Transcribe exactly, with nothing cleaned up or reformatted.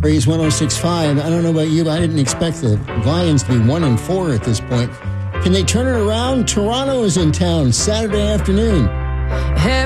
Breeze one oh six point five. I don't know about you, but I didn't expect the Lions to be one and four at this point. Can they turn it around? Toronto is in town Saturday afternoon.